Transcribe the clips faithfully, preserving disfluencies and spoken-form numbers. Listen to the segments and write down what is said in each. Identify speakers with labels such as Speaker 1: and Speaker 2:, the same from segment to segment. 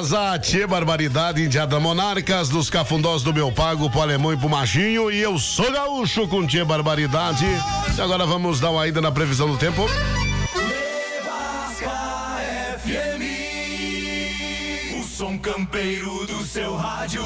Speaker 1: casa, tchê, barbaridade, Indiada Monarcas, dos cafundós do meu pago, pro alemão e pro machinho, e eu sou gaúcho com tchê, barbaridade. E agora vamos dar uma ida na previsão do tempo.
Speaker 2: Nevasca F M, o som campeiro do seu rádio.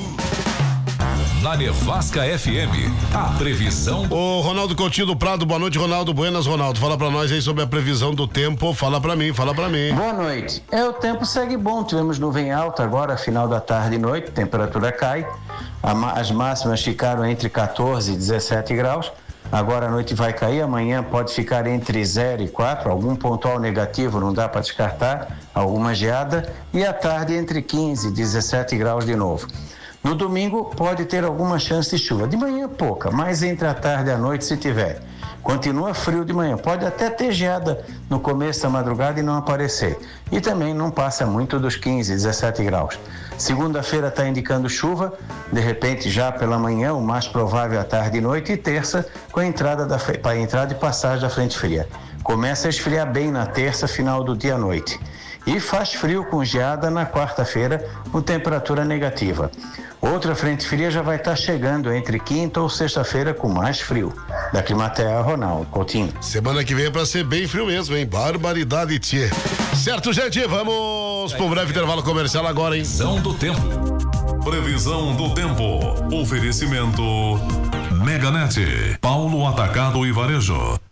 Speaker 3: Na Nevasca F M, a previsão.
Speaker 1: O Ronaldo Coutinho do Prado, boa noite, Ronaldo. Buenas, Ronaldo. Fala pra nós aí sobre a previsão do tempo. Fala pra mim, fala pra mim.
Speaker 4: Boa noite. É, o tempo segue bom. Tivemos nuvem alta agora, final da tarde e noite, temperatura cai. A, as máximas ficaram entre quatorze e dezessete graus. Agora a noite vai cair, amanhã pode ficar entre zero e quatro, algum pontual negativo, não dá para descartar, alguma geada. E à tarde entre quinze e dezessete graus de novo. No domingo pode ter alguma chance de chuva. De manhã pouca, mas entre a tarde e a noite se tiver. Continua frio de manhã, pode até ter geada no começo da madrugada e não aparecer. E também não passa muito dos quinze, dezessete graus. Segunda-feira está indicando chuva, de repente já pela manhã, o mais provável à tarde e noite. E terça com a entrada, da, a entrada e passagem da frente fria. Começa a esfriar bem na terça, final do dia à noite. E faz frio com geada na quarta-feira, com temperatura negativa. Outra frente fria já vai estar chegando entre quinta ou sexta-feira com mais frio. Da Climatea, Ronaldo Coutinho.
Speaker 1: Semana que vem é pra ser bem frio mesmo, hein? Barbaridade, tchê. Certo, gente, vamos pro breve intervalo comercial agora, hein?
Speaker 3: Previsão do tempo. Previsão do tempo. Oferecimento Meganet, Paulo Atacado e Varejo.